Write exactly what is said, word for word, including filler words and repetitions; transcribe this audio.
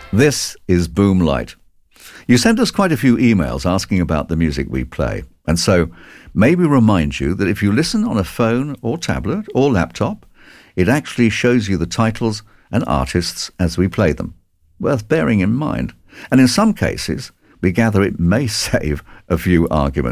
This is Boomlight. You sent us quite a few emails asking about the music we play, and so maybe remind you that if you listen on a phone or tablet or laptop, it actually shows you the titles and artists as we play them. Worth bearing in mind. And in some cases, we gather it may save a few arguments.